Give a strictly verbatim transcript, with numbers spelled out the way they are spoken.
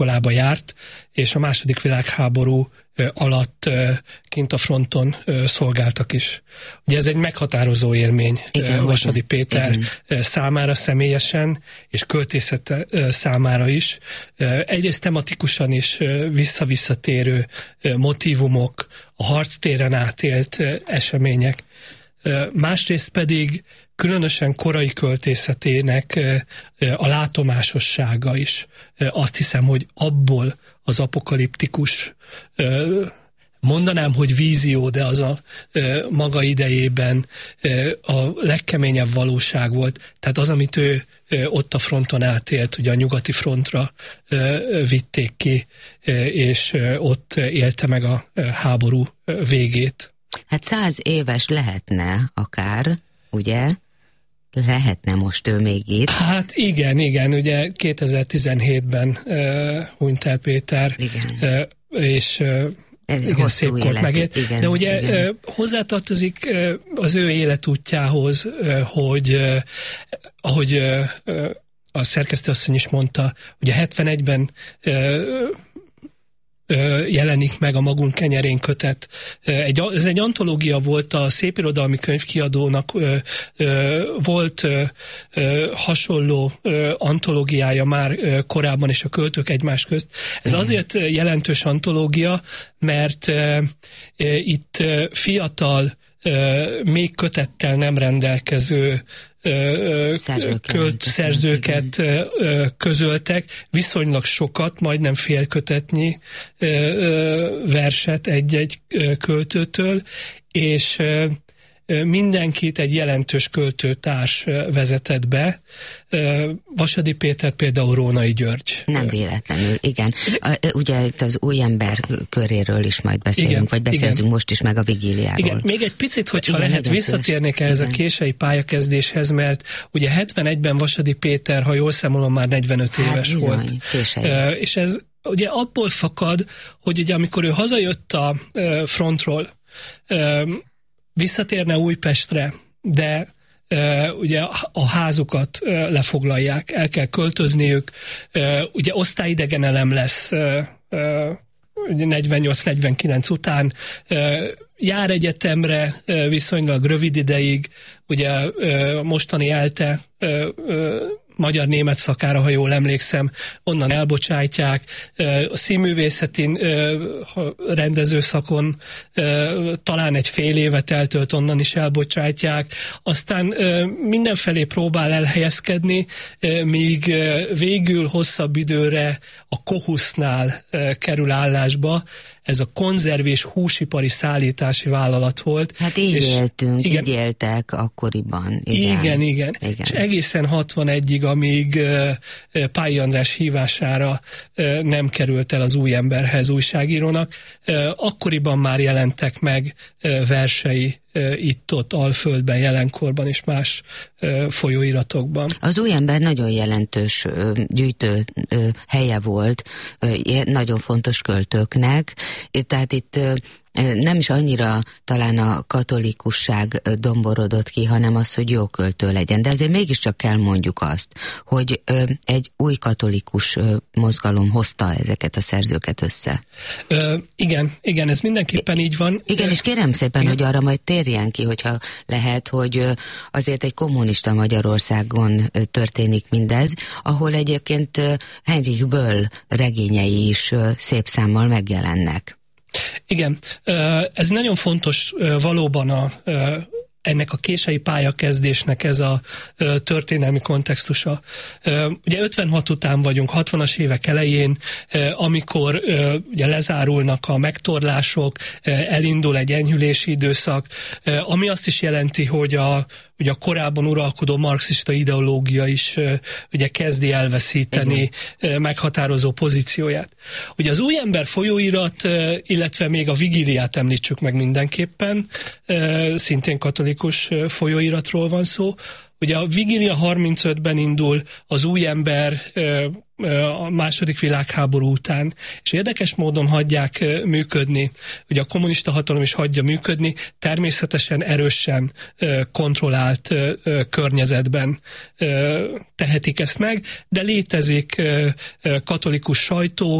iskolába járt, és a második világháború alatt kint a fronton szolgáltak is. Ugye ez egy meghatározó élmény igen, Vasadi Péter igen. számára személyesen, és költészet számára is. Egyrészt tematikusan is visszavisszatérő motívumok, a harctéren átélt események, másrészt pedig különösen korai költészetének a látomásossága is. Azt hiszem, hogy abból az apokaliptikus, mondanám, hogy vízió, de az a maga idejében a legkeményebb valóság volt. Tehát az, amit ő ott a fronton átélt, ugye a nyugati frontra vitték ki, és ott élte meg a háború végét. Hát száz éves lehetne akár, ugye? Lehetne most ő még itt. Hát igen, igen, ugye kétezer-tizenhétben uh, hunyt el Péter, igen. Uh, és uh, igen, szép kort megélt. Igen, de ugye igen. Uh, hozzátartozik uh, az ő életútjához, uh, hogy uh, ahogy uh, uh, a szerkesztőasszony is mondta, ugye hetvenegyben uh, jelenik meg a Magunk kenyerén kötet. Egy, ez egy antológia volt, a Szépirodalmi Könyvkiadónak volt hasonló antológiája már korábban is a Költők egymás közt. Ez azért jelentős antológia, mert itt fiatal, még kötettel nem rendelkező költ szerzőket közöltek, viszonylag sokat, majdnem fél kötetnyi verset egy-egy költőtől, és mindenkit egy jelentős költőtárs vezetett be. Vasadi Péter például Rónai György. Nem véletlenül, igen. Ugye itt az új ember köréről is majd beszélünk, igen, vagy beszéltünk igen. most is meg a vigíliáról. Igen, még egy picit, hogyha igen, lehet, visszatérnék ehhez igen. a késői pályakezdéshez, mert ugye hetvenegyben Vasadi Péter, ha jól számolom, már negyvenöt hát éves bizony, volt. Késői. És ez ugye abból fakad, hogy ugye amikor ő hazajött a frontról, visszatérne Újpestre, de uh, ugye a házukat uh, lefoglalják, el kell költözniük, uh, ugye osztályidegen elem lesz uh, uh, negyvennyolc-negyvenkilenc után, uh, jár egyetemre uh, viszonylag rövid ideig, ugye uh, mostani ELTE uh, uh, magyar-német szakára, ha jól emlékszem, onnan elbocsátják, a színművészetén rendezőszakon talán egy fél évet eltölt, onnan is elbocsátják, aztán mindenfelé próbál elhelyezkedni, míg végül hosszabb időre a Kohusznál kerül állásba. Ez a konzerv- és húsipari szállítási vállalat volt. Hát így és éltünk, igen, így éltek akkoriban. Igen, igen. igen. igen. És egészen hatvanegyig, amíg uh, Pályi András hívására uh, nem került el az Új Emberhez újságírónak, uh, akkoriban már jelentek meg uh, versei uh, itt-ott, Alföldben, Jelenkorban és más uh, folyóiratokban. Az Új Ember nagyon jelentős uh, gyűjtő uh, helye volt, uh, nagyon fontos költőknek, tehát itt nem is annyira talán a katolikusság domborodott ki, hanem az, hogy jó költő legyen. De azért mégiscsak kell mondjuk azt, hogy egy új katolikus mozgalom hozta ezeket a szerzőket össze. Ö, igen, igen, ez mindenképpen így van. Igen, és kérem szépen, igen. hogy arra majd térjen ki, hogyha lehet, hogy azért egy kommunista Magyarországon történik mindez, ahol egyébként Heinrich Böll regényei is szép számmal megjelennek. Igen, ez nagyon fontos valóban a, ennek a késői pályakezdésnek ez a történelmi kontextusa. Ugye ötvenhat után vagyunk, hatvanas évek elején, amikor ugye lezárulnak a megtorlások, elindul egy enyhülési időszak, ami azt is jelenti, hogy a ugye a korábban uralkodó marxista ideológia is ugye kezdi elveszíteni igen. meghatározó pozícióját. Ugye az Új Ember folyóirat, illetve még a Vigíliát említsük meg mindenképpen, szintén katolikus folyóiratról van szó. Ugye a Vigília harmincötben indul, az Új Ember a második világháború után, és érdekes módon hagyják működni, ugye a kommunista hatalom is hagyja működni, természetesen erősen kontrollált környezetben tehetik ezt meg, de létezik katolikus sajtó,